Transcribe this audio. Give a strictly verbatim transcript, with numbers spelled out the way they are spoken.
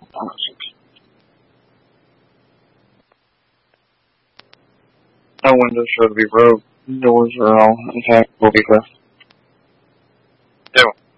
No windows should be broke. Doors are all intact. Will be closed. Do.